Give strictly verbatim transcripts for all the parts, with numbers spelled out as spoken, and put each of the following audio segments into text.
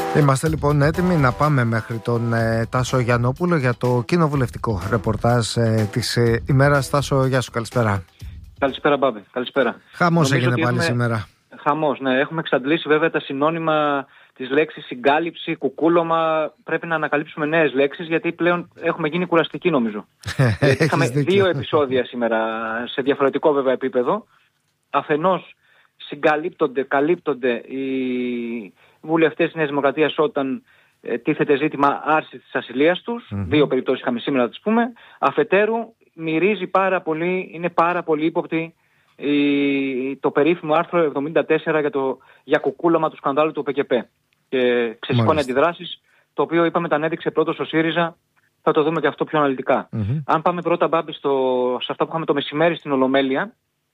Είμαστε λοιπόν έτοιμοι να πάμε μέχρι τον ε, Τάσο Γιαννόπουλο για το κοινοβουλευτικό ρεπορτάζ ε, της ε, ημέρας. Τάσο, γεια σου, καλησπέρα. Καλησπέρα, Μπάμπη. Καλησπέρα. Χαμός έγινε πάλι έχουμε... σήμερα. Χαμός, ναι. Έχουμε εξαντλήσει βέβαια τα συνώνυμα της λέξης συγκάλυψη, κουκούλωμα. Πρέπει να ανακαλύψουμε νέες λέξεις, γιατί πλέον έχουμε γίνει κουραστικοί, νομίζω. Είχαμε δύο επεισόδια σήμερα, σε διαφορετικό βέβαια επίπεδο. Αφενός συγκαλύπτονται, καλύπτονται οι βουλευτές της Νέας Δημοκρατίας όταν ε, τίθεται ζήτημα άρσης της ασυλίας τους. Mm-hmm. Δύο περιπτώσεις είχαμε σήμερα να τις πούμε. Αφετέρου μυρίζει πάρα πολύ, είναι πάρα πολύ ύποπτη η, το περίφημο άρθρο εβδομήντα τέσσερα για, το, για κουκούλωμα του σκανδάλου του ΠΚΠ. Και ξεσηκώνει αντιδράσεις, το οποίο είπαμε τα ανέδειξε πρώτος ο ΣΥΡΙΖΑ. Θα το δούμε και αυτό πιο αναλυτικά. Mm-hmm. Αν πάμε πρώτα, Μπάμπη, στο, σε αυτά που είχαμε το μεσημέρι στην Ολομέλεια,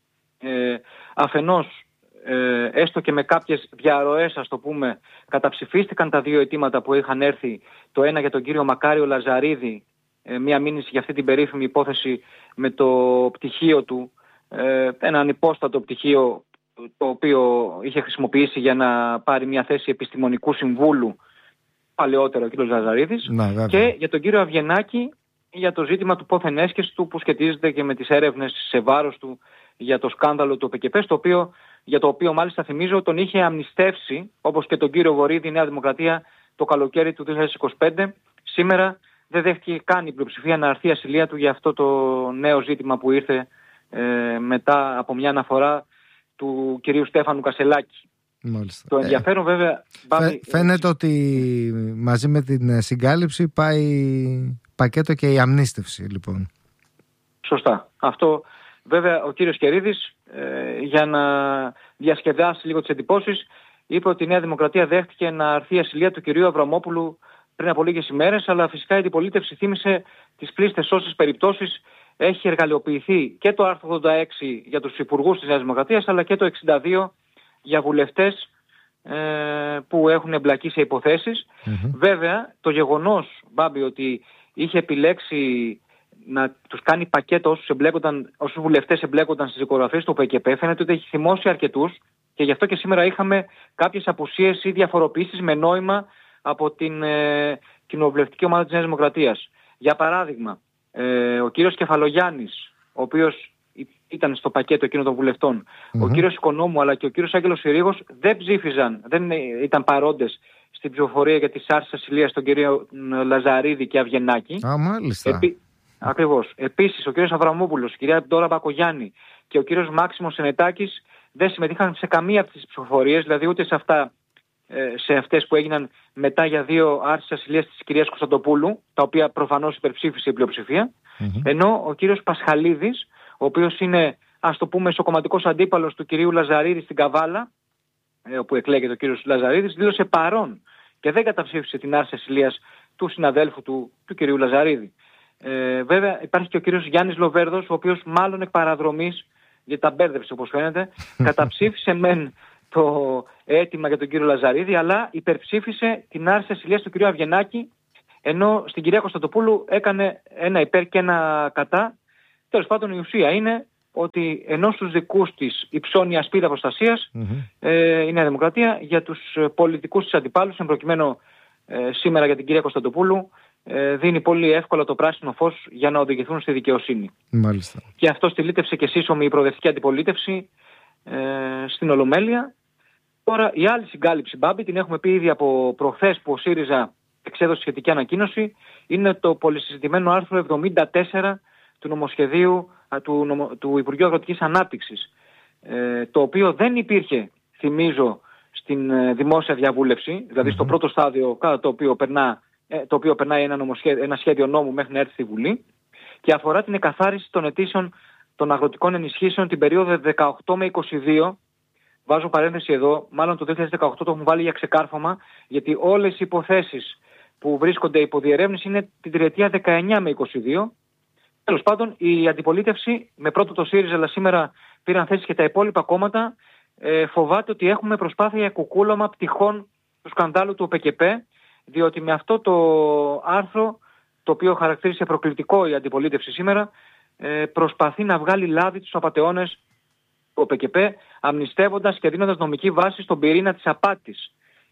ε, αφενός Ε, έστω και με κάποιες διαρροές, ας το πούμε, καταψηφίστηκαν τα δύο αιτήματα που είχαν έρθει. Το ένα για τον κύριο Μακάριο Λαζαρίδη, ε, μία μήνυση για αυτή την περίφημη υπόθεση με το πτυχίο του, ε, ένα ανυπόστατο πτυχίο το οποίο είχε χρησιμοποιήσει για να πάρει μια θέση επιστημονικού συμβούλου παλαιότερα ο κύριος Λαζαρίδης. Να, και για τον κύριο Αβγενάκη για το ζήτημα του πόθεν έσχεσης του, που σχετίζεται και με τις έρευνες σε βάρος του για το σκάνδαλο του ΠΚΠ, στο οποίο, για το οποίο μάλιστα θυμίζω τον είχε αμνηστεύσει, όπως και τον κύριο Βορίδη, η Νέα Δημοκρατία, το καλοκαίρι του δύο χιλιάδες είκοσι πέντε. Σήμερα δεν δέχτηκε καν η πλειοψηφία να αρθεί η ασυλία του για αυτό το νέο ζήτημα που ήρθε ε, μετά από μια αναφορά του κυρίου Στέφανου Κασελάκη. Μάλιστα. Το ενδιαφέρον ε, βέβαια... Φαι, φαίνεται ότι μαζί με την συγκάλυψη πάει πακέτο και η αμνίστευση, λοιπόν. Σωστά. Αυτό βέβαια ο κύριος Κερίδης, ε, για να διασκεδάσει λίγο τις εντυπώσεις, είπε ότι η Νέα Δημοκρατία δέχτηκε να αρθεί η ασυλία του κυρίου Αβραμόπουλου πριν από λίγες ημέρες, αλλά φυσικά η αντιπολίτευση θύμισε τις πλήστες όσες περιπτώσεις έχει εργαλειοποιηθεί και το άρθρο ογδόντα έξι για τους υπουργούς της Νέας Δημοκρατίας, αλλά και το εξήντα δύο για βουλευτές ε, που έχουν εμπλακεί σε υποθέσεις. Mm-hmm. Βέβαια, το γεγονός, Μπάμπη, ότι είχε επιλέξει να τους κάνει πακέτο όσους, εμπλέκονταν, όσους βουλευτές εμπλέκονταν στις δικογραφίες του ΠΚΠ, φαίνεται ότι έχει θυμώσει αρκετούς, και γι' αυτό και σήμερα είχαμε κάποιες απουσίες ή διαφοροποιήσεις με νόημα από την ε, κοινοβουλευτική ομάδα της Νέας Δημοκρατίας. Για παράδειγμα, ε, ο κύριος Κεφαλογιάννης, ο οποίος ήταν στο πακέτο εκείνο των βουλευτών, mm-hmm. ο κύριος Οικονόμου αλλά και ο κύριος Άγγελος Συρίγος δεν ψήφιζαν, δεν ήταν παρόντες στην ψηφοφορία για τις άρσεις ασυλίας των κυρίων Λαζαρίδη και Αβγενάκη. Α, μάλιστα. Επί... Ακριβώς. Επίσης, ο κύριος Αβραμόπουλος, η κυρία Ντόρα Μπακογιάννη και ο κύριος Μάξιμος Σενετάκης δεν συμμετείχαν σε καμία από τις ψηφοφορίες, δηλαδή ούτε σε, αυτά, σε αυτές που έγιναν μετά για δύο άρσεις ασυλίας της κυρίας Κωνσταντοπούλου, τα οποία προφανώς υπερψήφισε η πλειοψηφία, mm-hmm. ενώ ο κύριος Πασχαλίδης, ο οποίος είναι, ας το πούμε, ισοκομματικός αντίπαλος του κυρίου Λαζαρίδη στην Καβάλα, όπου εκλέγεται ο κύριος Λαζαρίδης, δήλωσε παρόν και δεν καταψήφισε την άρση ασυλίας του συναδέλφου του, του κυρίου Λαζαρίδη. Ε, βέβαια υπάρχει και ο κύριος Γιάννης Λοβέρδος, ο οποίος μάλλον εκ παραδρομής, γιατί τα μπέρδεψε όπως φαίνεται, καταψήφισε μεν το αίτημα για τον κύριο Λαζαρίδη, αλλά υπερψήφισε την άρση ασυλίας του κυρίου Αβγενάκη, ενώ στην κυρία Κωνσταντοπούλου έκανε ένα υπέρ και ένα κατά. Τέλος πάντων, η ουσία είναι ότι ενώ στους δικούς της υψώνει ασπίδα προστασίας, mm-hmm. ε, η Νέα Δημοκρατία για τους πολιτικούς της αντιπάλους, εν προκειμένου ε, σήμερα για την κυρία Κωνσταντοπούλου, ε, δίνει πολύ εύκολα το πράσινο φως για να οδηγηθούν στη δικαιοσύνη. Μάλιστα. Και αυτό στυλίτευσε και σύσσωμη η προοδευτική αντιπολίτευση ε, στην Ολομέλεια. Τώρα η άλλη συγκάλυψη, Μπάμπη, την έχουμε πει ήδη από προχθές που ο ΣΥΡΙΖΑ εξέδωσε σχετική ανακοίνωση, είναι το πολυσυζητημένο άρθρο εβδομήντα τέσσερα του νομοσχεδίου του, νομο, του Υπουργείου Αγροτικής Ανάπτυξης, ε, το οποίο δεν υπήρχε, θυμίζω, στην ε, δημόσια διαβούλευση, δηλαδή mm-hmm. στο πρώτο στάδιο, κατά το οποίο, περνά, ε, το οποίο περνάει ένα, νομοσχέδιο, ένα σχέδιο νόμου μέχρι να έρθει στη Βουλή, και αφορά την εκαθάριση των αιτήσεων των αγροτικών ενισχύσεων την περίοδο δεκαοκτώ με είκοσι δύο. Βάζω παρένθεση εδώ, μάλλον το δύο χιλιάδες δεκαοκτώ το έχουν βάλει για ξεκάρφωμα, γιατί όλες οι υποθέσεις που βρίσκονται υπό διερεύνηση είναι την τριετία δεκαεννιά με είκοσι δύο. Τέλος πάντων, η αντιπολίτευση, με πρώτο το ΣΥΡΙΖΑ, αλλά σήμερα πήραν θέση και τα υπόλοιπα κόμματα, ε, φοβάται ότι έχουμε προσπάθεια για κουκούλωμα πτυχών του σκανδάλου του ΠΚΠ, διότι με αυτό το άρθρο, το οποίο χαρακτήρισε προκλητικό η αντιπολίτευση σήμερα, ε, προσπαθεί να βγάλει λάδι τους απατεώνες του ΠΚΠ, αμνηστεύοντας και δίνοντας νομική βάση στον πυρήνα της απάτης.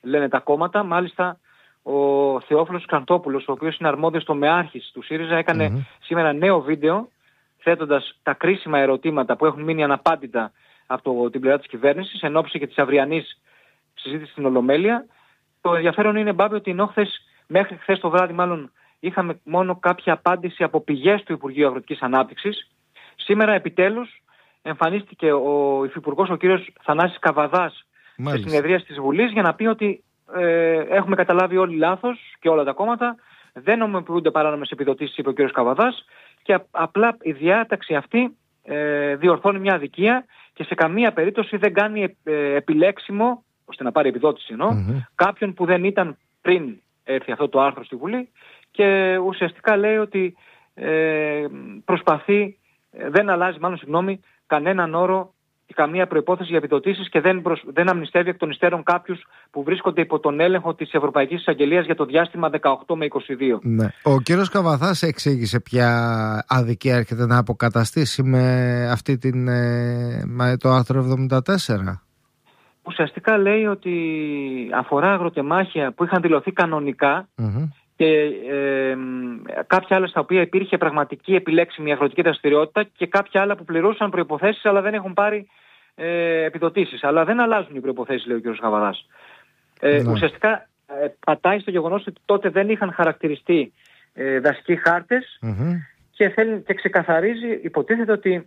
λένε τα κόμματα. Μάλιστα ο Θεόφιλος Καντόπουλος, ο οποίος είναι αρμόδιος τομεάρχης του ΣΥΡΙΖΑ, έκανε mm-hmm. σήμερα νέο βίντεο θέτοντας τα κρίσιμα ερωτήματα που έχουν μείνει αναπάντητα από το, την πλευρά της κυβέρνησης εν ώψη και της αυριανής συζήτησης στην Ολομέλεια. Το ενδιαφέρον είναι, Μπάμπη, ότι ενώ χθες, μέχρι χθες το βράδυ μάλλον είχαμε μόνο κάποια απάντηση από πηγές του Υπουργείου Αγροτικής Ανάπτυξης, σήμερα επιτέλους εμφανίστηκε ο Υφυπουργός, ο κύριος Θανάσης Καβαδάς, στη συνεδρίαση της Βουλής για να πει ότι ε, έχουμε καταλάβει όλοι λάθος και όλα τα κόμματα, δεν νομιμοποιούνται παράνομες επιδοτήσεις, είπε ο κύριος Καβαδάς, και α, απλά η διάταξη αυτή ε, διορθώνει μια αδικία και σε καμία περίπτωση δεν κάνει ε, επιλέξιμο, ώστε να πάρει επιδότηση εννοώ, mm-hmm. κάποιον που δεν ήταν πριν έρθει αυτό το άρθρο στη Βουλή, και ουσιαστικά λέει ότι ε, προσπαθεί, ε, δεν αλλάζει μάλλον συγγνώμη, κανέναν όρο και καμία προϋπόθεση για επιδοτήσεις και δεν, προσ... δεν αμνηστεύει εκ των υστέρων κάποιους που βρίσκονται υπό τον έλεγχο της Ευρωπαϊκής Εισαγγελίας για το διάστημα δεκαοκτώ με είκοσι δύο. Ναι. Ο κύριος Καβαθάς εξήγησε ποια αδικία έρχεται να αποκαταστήσει με, αυτή την, με το άρθρο εβδομήντα τέσσερα. Ουσιαστικά λέει ότι αφορά αγροτεμάχια που είχαν δηλωθεί κανονικά mm-hmm. και ε, κάποια άλλα στα οποία υπήρχε πραγματική επιλέξιμη αγροτική δραστηριότητα και κάποια άλλα που πληρούσαν προϋποθέσεις αλλά δεν έχουν πάρει ε, επιδοτήσεις. Αλλά δεν αλλάζουν οι προϋποθέσεις, λέει ο κ. Καβαδάς. Ε, ναι. Ουσιαστικά ε, πατάει στο γεγονός ότι τότε δεν είχαν χαρακτηριστεί ε, δασικοί χάρτες mm-hmm. και, θέλει, και ξεκαθαρίζει, υποτίθεται ότι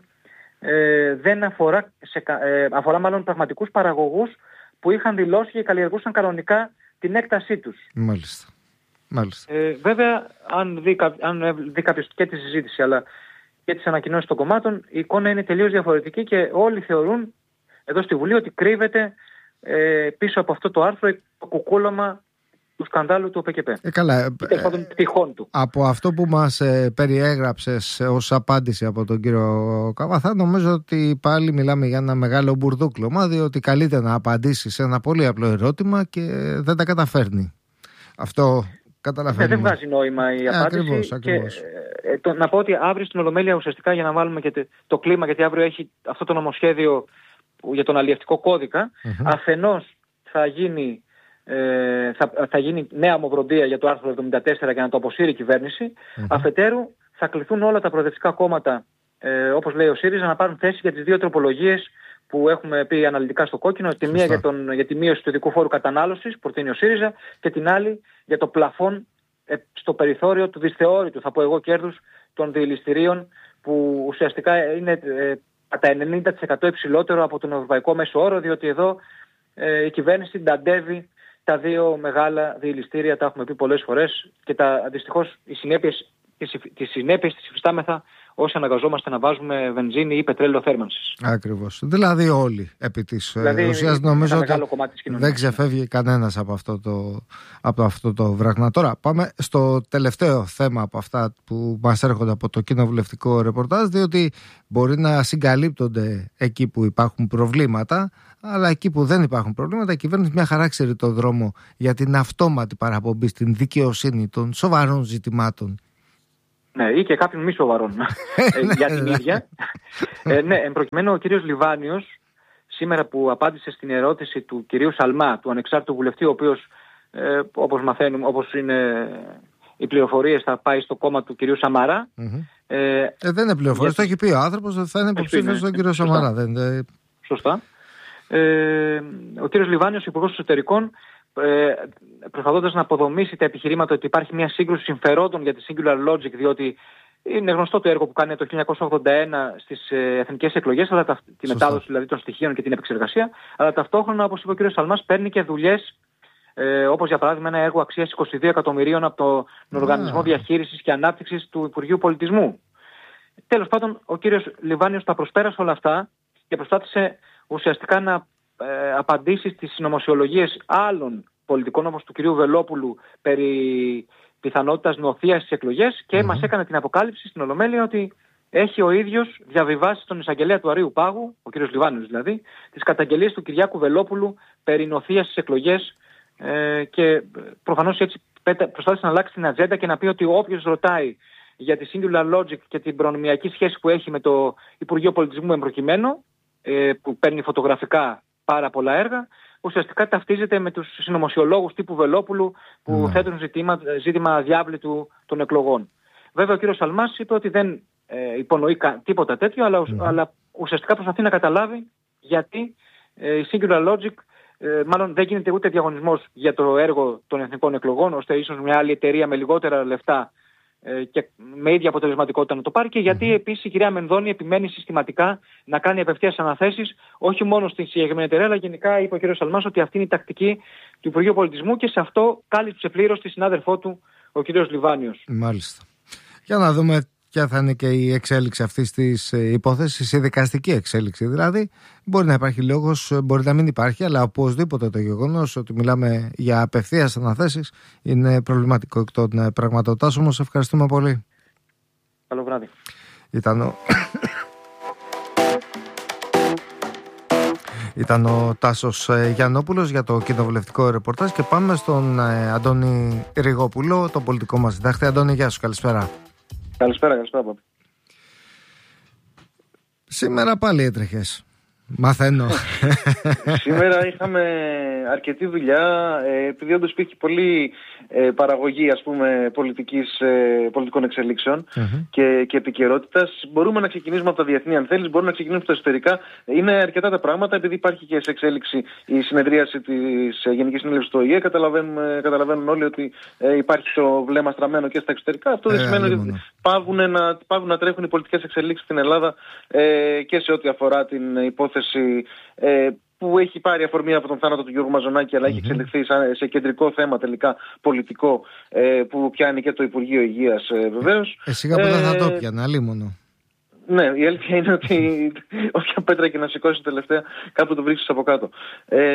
ε, δεν αφορά, σε, ε, αφορά μάλλον πραγματικούς παραγωγούς που είχαν δηλώσει και καλλιεργούσαν κανονικά την έκτασή τους. Μάλιστα. Ε, βέβαια, αν δει, αν δει κάποιος και τη συζήτηση αλλά και τις ανακοινώσεις των κομμάτων, η εικόνα είναι τελείως διαφορετική και όλοι θεωρούν εδώ στη Βουλή ότι κρύβεται ε, πίσω από αυτό το άρθρο το κουκούλωμα του σκανδάλου του ΟΠΕΚΕΠ. Ε, καλά, ε, των πτυχών του. Από αυτό που μας ε, περιέγραψες ως απάντηση από τον κύριο Καβαθά, νομίζω ότι πάλι μιλάμε για ένα μεγάλο μπουρδούκλωμα, διότι καλείται να απαντήσει σε ένα πολύ απλό ερώτημα και δεν τα καταφέρνει. Αυτό καταλαβαίνουμε. Δεν βγάζει νόημα η απάντηση. Ε, ακριβώς, ακριβώς. Και, ε, το, να πω ότι αύριο στην Ολομέλεια ουσιαστικά, για να βάλουμε και το, το κλίμα, γιατί αύριο έχει αυτό το νομοσχέδιο για τον αλλιευτικό κώδικα, mm-hmm. αφενός θα γίνει, ε, θα, θα γίνει νέα ομοβροντία για το άρθρο εβδομήντα τέσσερα για να το αποσύρει η κυβέρνηση. Mm-hmm. Αφετέρου θα κληθούν όλα τα προοδευτικά κόμματα, ε, όπως λέει ο ΣΥΡΙΖΑ, να πάρουν θέση για τις δύο τροπολογίες που έχουμε πει αναλυτικά στο κόκκινο, τη μία για, τον, για τη μείωση του ειδικού φόρου κατανάλωσης που προτείνει ο ΣΥΡΙΖΑ και την άλλη για το πλαφόν ε, στο περιθώριο του δυσθεώρητου, θα πω εγώ, κέρδους των διελιστηρίων, που ουσιαστικά είναι ε, κατά ενενήντα τοις εκατό υψηλότερο από τον ευρωπαϊκό μέσο όρο, διότι εδώ ε, η κυβέρνηση νταντεύει τα δύο μεγάλα διελιστήρια, τα έχουμε πει πολλές φορές, και τα, δυστυχώς οι συνέπειες, τις συνέπειες τις υφιστάμεθα όσοι αναγκαζόμαστε να βάζουμε βενζίνη ή πετρέλαιο θέρμανσης. Ακριβώς. Δηλαδή όλοι επί της δηλαδή, ουσίας νομίζω ότι δεν ξεφεύγει κανένας από αυτό, το, από αυτό το βράγμα. Τώρα πάμε στο τελευταίο θέμα από αυτά που μας έρχονται από το κοινοβουλευτικό ρεπορτάζ, διότι μπορεί να συγκαλύπτονται εκεί που υπάρχουν προβλήματα, αλλά εκεί που δεν υπάρχουν προβλήματα η κυβέρνηση μια χαρά ξέρει το δρόμο για την αυτόματη παραπομπή στην δικαιοσύνη των σοβαρών ζητημάτων. Ναι, ή και κάποιον μη σοβαρών ε, για την ίδια. ε, ναι, εν προκειμένου ο κύριος Λιβάνιος, σήμερα που απάντησε στην ερώτηση του κυρίου Σαλμά, του ανεξάρτητου βουλευτή, ο οποίος, ε, όπως μαθαίνουμε, όπως είναι οι πληροφορίες, θα πάει στο κόμμα του κυρίου Σαμαρά. Mm-hmm. Ε, ε, δεν είναι πληροφορίες, γιατί... το έχει πει ο άνθρωπος ότι θα είναι υποψήφιος στον κύριο Σωστά. Σαμαρά. Δεν, δεν... Σωστά. Ε, ο κύριος Λιβάνιος, υπουργός Εσωτερικών, Ε, προσπαθώντας να αποδομήσει τα επιχειρήματα ότι υπάρχει μια σύγκρουση συμφερόντων για τη Singular Logic, διότι είναι γνωστό το έργο που κάνει το χίλια εννιακόσια ογδόντα ένα στις ε, εθνικές εκλογές, αλλά τα, τη μετάδοση δηλαδή των στοιχείων και την επεξεργασία, αλλά ταυτόχρονα, όπως είπε ο κ. Σαλμάς, παίρνει και δουλειές, ε, όπως για παράδειγμα ένα έργο αξίας είκοσι δύο εκατομμυρίων από τον yeah. Οργανισμό Διαχείρισης και Ανάπτυξης του Υπουργείου Πολιτισμού. Τέλος πάντων, ο κ. Λιβάνιος τα προσπέρασε όλα αυτά και προσπάθησε ουσιαστικά να ε, απαντήσει στις συνωμοσιολογίες άλλων πολιτικών, όπως του κυρίου Βελόπουλου, περί πιθανότητας νοθείας στις εκλογές, και mm-hmm. μας έκανε την αποκάλυψη στην Ολομέλεια ότι έχει ο ίδιος διαβιβάσει στον εισαγγελέα του Αρείου Πάγου, ο κύριος Λιβάνιος δηλαδή, τις καταγγελίες του Κυριάκου Βελόπουλου περί νοθείας στις εκλογές, ε, και προφανώς έτσι προσπάθησε να αλλάξει την ατζέντα και να πει ότι όποιος ρωτάει για τη Singular Logic και την προνομιακή σχέση που έχει με το Υπουργείο Πολιτισμού εμπροκειμένου, ε, που παίρνει φωτογραφικά πάρα πολλά έργα, ουσιαστικά ταυτίζεται με τους συνωμοσιολόγους τύπου Βελόπουλου που mm. θέτουν ζήτημα, ζήτημα διάβλητου των εκλογών. Βέβαια ο κύριος Σαλμάς είπε ότι δεν ε, υπονοεί τίποτα τέτοιο, αλλά, mm. αλλά ουσιαστικά προσπαθεί να καταλάβει γιατί ε, η Singular Logic ε, μάλλον δεν γίνεται ούτε διαγωνισμός για το έργο των εθνικών εκλογών, ώστε ίσως μια άλλη εταιρεία με λιγότερα λεφτά ε, και με ίδια αποτελεσματικότητα να το πάρει, και γιατί mm. επίσης η κυρία Μενδώνη επιμένει συστηματικά να κάνει απευθείας αναθέσεις, όχι μόνο στην συγκεκριμένη εταιρεία, αλλά γενικά είπε ο κύριος Σαλμάς ότι αυτή είναι η τακτική του Υπουργείου Πολιτισμού, και σε αυτό κάλυψε πλήρως τη συνάδελφό του ο κύριος Λιβάνιος. Μάλιστα. Για να δούμε ποια θα είναι και η εξέλιξη αυτής της υπόθεσης, η δικαστική εξέλιξη δηλαδή. Μπορεί να υπάρχει λόγος, μπορεί να μην υπάρχει, αλλά οπωσδήποτε το γεγονός ότι μιλάμε για απευθείας αναθέσεις είναι προβληματικό εκ των πραγματοτάς. Όμως ευχαριστούμε πολύ. Καλό βράδυ. Ήταν ο... Ήταν ο Τάσος Γιαννόπουλος για το κοινοβουλευτικό ρεπορτάζ, και πάμε στον Αντώνη Ριγόπουλο, τον πολιτικό μας διδάκτη. Αντώνη, γεια σου, καλησπέρα. Καλησπέρα, καλησπέρα Παπή. Σήμερα πάλι έτρεχες. Μαθαίνω. Σήμερα είχαμε αρκετή δουλειά, επειδή όντως υπήρχε πολλή παραγωγή, ας πούμε, πολιτικής, πολιτικών εξελίξεων uh-huh. και, και επικαιρότητας. Μπορούμε να ξεκινήσουμε από τα διεθνή, αν θέλεις, μπορούμε να ξεκινήσουμε από τα εσωτερικά. Είναι αρκετά τα πράγματα, επειδή υπάρχει και σε εξέλιξη η συνεδρίαση της Γενικής Συνέλευσης του Ο Ε Ε. Καταλαβαίνουν όλοι ότι υπάρχει το βλέμμα στραμμένο και στα εξωτερικά. Αυτό δεν ε, σημαίνει ότι πάβουν να, πάβουν να τρέχουν οι πολιτικές εξελίξεις στην Ελλάδα ε, και σε ό,τι αφορά την υπόθεση ε, που έχει πάρει αφορμή από τον θάνατο του Γιώργου Μαζονάκη, αλλά mm-hmm. έχει εξελιχθεί σε κεντρικό θέμα τελικά πολιτικό, ε, που πιάνει και το Υπουργείο Υγείας ε, βεβαίως. Εσύ κάπου δεν θα το πιάνε, αλίμονο. Ναι, η αλήθεια είναι ότι όποια πέτρα και να σηκώσει τελευταία, κάπου το βρίσκεις από κάτω. Ε,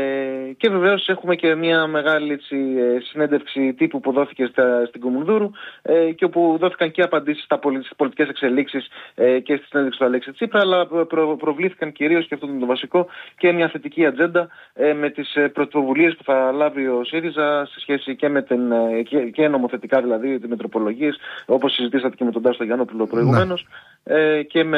και βεβαίως έχουμε και μια μεγάλη έτσι, συνέντευξη τύπου που δόθηκε στα, στην Κουμουνδούρου ε, και όπου δόθηκαν και απαντήσεις στα πολιτικές εξελίξεις ε, και στη συνέντευξη του Αλέξη Τσίπρα, αλλά προ, προβλήθηκαν κυρίως, και αυτό είναι το βασικό, και μια θετική ατζέντα ε, με τις πρωτοβουλίες που θα λάβει ο ΣΥΡΙΖΑ σε σχέση και με την, και, και νομοθετικά, δηλαδή με τροπολογίες, όπως συζητήσατε και με τον Τάσο Γιαννόπουλο προηγουμένως. Ναι. Και με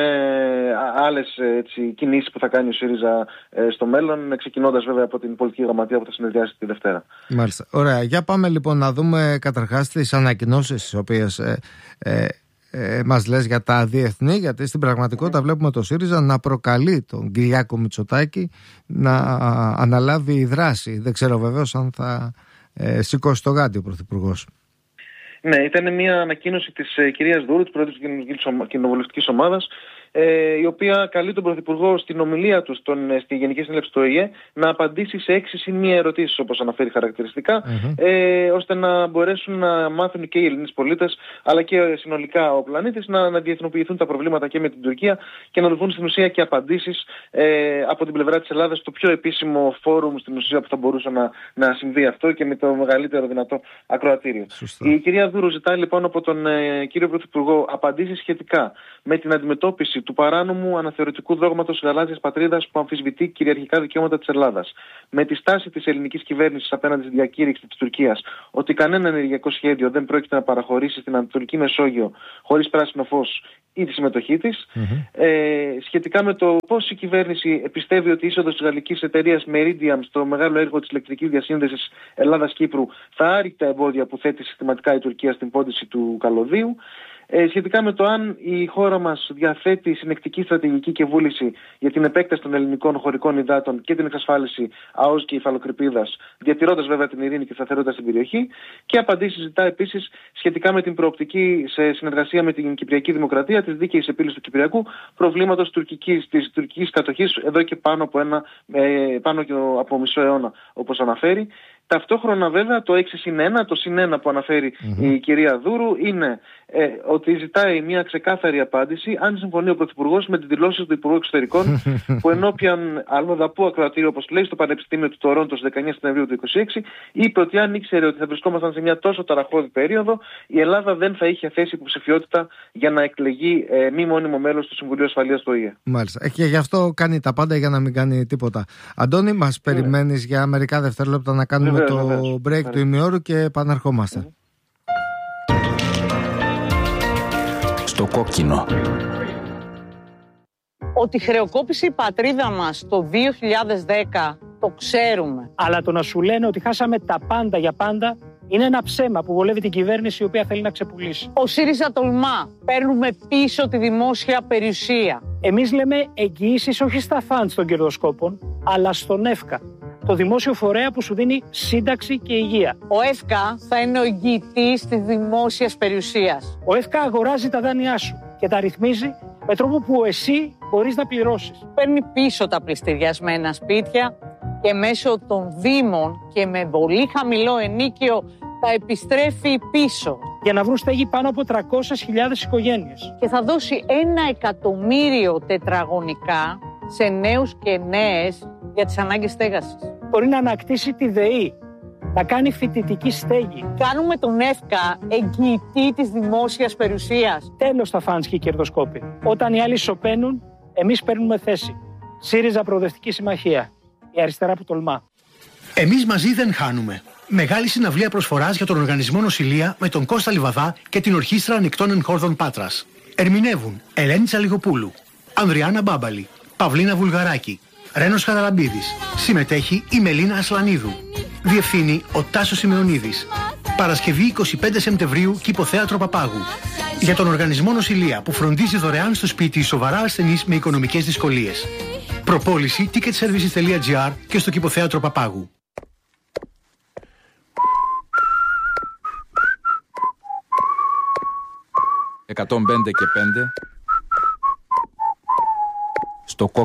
άλλες έτσι, κινήσεις που θα κάνει ο ΣΥΡΙΖΑ ε, στο μέλλον, ξεκινώντας βέβαια από την πολιτική γραμματεία που θα συνεδριάσει τη Δευτέρα. Μάλιστα. Ωραία. Για πάμε λοιπόν να δούμε καταρχάς τις ανακοινώσεις τις οποίες ε, ε, ε, μας λες για τα διεθνή, γιατί στην πραγματικότητα mm. βλέπουμε το ΣΥΡΙΖΑ να προκαλεί τον Κυριάκο Μητσοτάκη να αναλάβει δράση. Δεν ξέρω βεβαίως αν θα ε, σηκώσει το γάντι ο Πρωθυπουργός. Ναι, ήταν μια ανακοίνωση της ε, κυρίας Δούρου, της Πρόεδρου της Κοινοβουλευτικής Ομάδας, ε, η οποία καλεί τον Πρωθυπουργό στην ομιλία του στον, στη Γενική Συνέλευση του Ο Ε Ε να απαντήσει σε έξι συν μία ερωτήσεις, όπως αναφέρει χαρακτηριστικά, mm-hmm. ε, ώστε να μπορέσουν να μάθουν και οι Ελληνείς πολίτες, αλλά και συνολικά ο πλανήτης, να, να διεθνοποιηθούν τα προβλήματα και με την Τουρκία και να δοθούν στην ουσία και απαντήσεις ε, από την πλευρά της Ελλάδας, το πιο επίσημο φόρουμ στην ουσία που θα μπορούσε να, να συμβεί αυτό και με το μεγαλύτερο δυνατό ακροατήριο. Σωστά. Η κυρία Δούρου ζητάει λοιπόν από τον ε, κύριο Πρωθυπουργό απαντήσεις σχετικά με την αντιμετώπιση του παράνομου αναθεωρητικού δόγματος γαλάζιας πατρίδας που αμφισβητεί κυριαρχικά δικαιώματα της Ελλάδας, με τη στάση της ελληνικής κυβέρνησης απέναντι στη διακήρυξη της Τουρκίας ότι κανένα ενεργειακό σχέδιο δεν πρόκειται να παραχωρήσει στην Ανατολική Μεσόγειο χωρίς πράσινο φως ή τη συμμετοχή της, mm-hmm. ε, σχετικά με το πώς η κυβέρνηση πιστεύει ότι η είσοδος της γαλλικής εταιρείας Meridiam στο μεγάλο έργο της ηλεκτρικής διασύνδεσης Ελλάδας-Κύπρου θα άρει τα εμπόδια που θέτει συστηματικά η Τουρκία στην πόντιση του καλωδίου. Ε, σχετικά με το αν η χώρα μας διαθέτει συνεκτική στρατηγική και βούληση για την επέκταση των ελληνικών χωρικών υδάτων και την εξασφάλιση ΑΟΣ και υφαλοκρηπίδας, διατηρώντας βέβαια την ειρήνη και σταθερότητα στην περιοχή, και απαντήσεις ζητά επίσης σχετικά με την προοπτική σε συνεργασία με την Κυπριακή Δημοκρατία της δίκαιης επίλυσης του Κυπριακού προβλήματος τουρκικής, της τουρκικής κατοχής εδώ και πάνω από, ένα, ε, πάνω και από μισό αιώνα, όπως αναφέρει. Ταυτόχρονα βέβαια το έξι συν ένα, το συν ένα που αναφέρει mm-hmm. η κυρία Δούρου, είναι ε, ότι ζητάει μια ξεκάθαρη απάντηση αν συμφωνεί ο Πρωθυπουργός με τις δηλώσεις του Υπουργού Εξωτερικών που ενώπιαν αλλοδαπού ακροατήριο, όπως λέει, στο Πανεπιστήμιο του Τορόντο στις δεκαεννιά Σεπτεμβρίου του είκοσι έξι, είπε ότι αν ήξερε ότι θα βρισκόμασταν σε μια τόσο ταραχώδη περίοδο, η Ελλάδα δεν θα είχε θέσει υποψηφιότητα για να εκλεγεί ε, μη μόνιμο μέλος του Συμβουλίου Ασφαλείας του Ο Ε Ε. Μάλιστα. Και γι' αυτό κάνει τα πάντα για να μην κάνει τίποτα. Αντώνη, μας yeah. περιμένεις για μερικά δευτερόλεπτα να κάνουμε με το βεβαίως. break yeah. του ημιώρου και επαναρχόμαστε. Mm-hmm. Στο κόκκινο. Ότι χρεοκόπησε η πατρίδα μας το δύο χιλιάδες δέκα Το ξέρουμε. Αλλά το να σου λένε ότι χάσαμε τα πάντα για πάντα είναι ένα ψέμα που βολεύει την κυβέρνηση η οποία θέλει να ξεπουλήσει. Ο ΣΥΡΙΖΑ τολμά. Παίρνουμε πίσω τη δημόσια περιουσία. Εμείς λέμε εγγυήσεις όχι στα φαντς των κερδοσκόπων, αλλά στον ΕΦΚΑ, το δημόσιο φορέα που σου δίνει σύνταξη και υγεία. Ο ΕΦΚΑ θα είναι ο εγγυητής της δημόσιας περιουσίας. Ο ΕΦΚΑ αγοράζει τα δάνειά σου και τα ρυθμίζει με τρόπο που εσύ μπορείς να πληρώσεις. Παίρνει πίσω τα πληστηριασμένα σπίτια και μέσω των δήμων και με πολύ χαμηλό ενίκιο τα επιστρέφει πίσω. Για να βρουν στέγη πάνω από τριακόσιες χιλιάδες οικογένειες. Και θα δώσει ένα εκατομμύριο τετραγωνικά σε νέους και νέες για τις ανάγκες στέγασης. Μπορεί να ανακτήσει τη ΔΕΗ, να κάνει φοιτητική στέγη. Κάνουμε τον ΕΦΚΑ εγγυητή της δημόσιας περιουσίας. Τέλος τα φαντς και οι κερδοσκόποι. Όταν οι άλλοι σωπαίνουν, εμείς παίρνουμε θέση. ΣΥΡΙΖΑ Προοδευτική Συμμαχία. Η αριστερά που τολμά. Εμείς μαζί δεν χάνουμε. Μεγάλη συναυλία προσφοράς για τον Οργανισμό Νοσηλεία με τον Κώστα Λιβαδά και την Ορχήστρα Ανοιχτών Εγχόρδων Πάτρας. Ερμηνεύουν Ελένη Τσαλιγοπούλου, Ανδριάννα Μπάμπαλη, Παυλίνα Βουλγαράκη, Ρένος Χαραλαμπίδης. Συμμετέχει η Μελίνα Ασλανίδου. Διευθύνει ο Τάσος Σημεωνίδης. Παρασκευή εικοστή πέμπτη Σεπτεμβρίου, Κηποθέατρο Παπάγου. Για τον Οργανισμό Νοσηλεία που φροντίζει δωρεάν στο σπίτι σοβαρά ασθενείς με οικονομικές δυσκολίες. Προπόληση ticketservices τελεία gr και στο Κηποθέατρο Παπάγου. εκατόν πέντε και πέντε στο κόκκινο.